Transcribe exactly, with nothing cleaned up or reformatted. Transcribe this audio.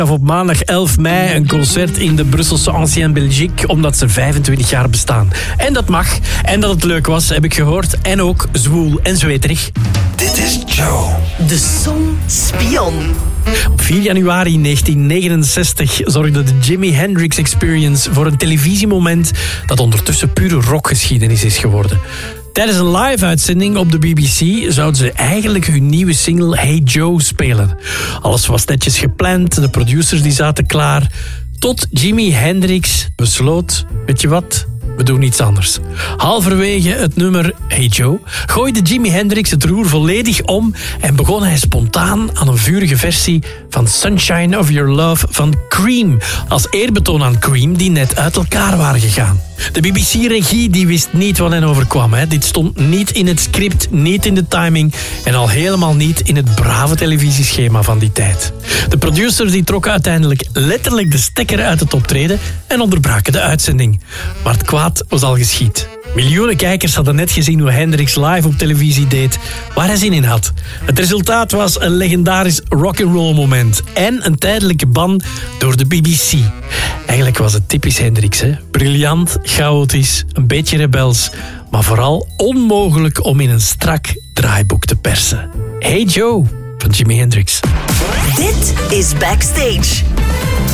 gaf op maandag elf mei een concert in de Brusselse Ancien Belgique, omdat ze vijfentwintig jaar bestaan. En dat mag. En dat het leuk was, heb ik gehoord. En ook zwoel en zweterig. Dit is Joe. De Som Spion. Op vier januari negentien negenenzestig zorgde de Jimi Hendrix Experience voor een televisiemoment dat ondertussen pure rockgeschiedenis is geworden. Tijdens een live-uitzending op de B B C zouden ze eigenlijk hun nieuwe single Hey Joe spelen. Alles was netjes gepland, de producers die zaten klaar. Tot Jimi Hendrix besloot, weet je wat, we doen iets anders. Halverwege het nummer Hey Joe gooide Jimi Hendrix het roer volledig om en begon hij spontaan aan een vurige versie van Sunshine of Your Love van Cream. Als eerbetoon aan Cream, die net uit elkaar waren gegaan. De B B C-regie die wist niet wat hen overkwam. Hè. Dit stond niet in het script, niet in de timing en al helemaal niet in het brave televisieschema van die tijd. De producers die trokken uiteindelijk letterlijk de stekker uit het optreden en onderbraken de uitzending. Maar het kwaad was al geschied. Miljoenen kijkers hadden net gezien hoe Hendrix live op televisie deed, waar hij zin in had. Het resultaat was een legendarisch rock'n'roll moment en een tijdelijke ban door de B B C. Eigenlijk was het typisch Hendrix, hè? Briljant, chaotisch, een beetje rebels, maar vooral onmogelijk om in een strak draaiboek te persen. Hey Joe van Jimi Hendrix. Dit is Backstage.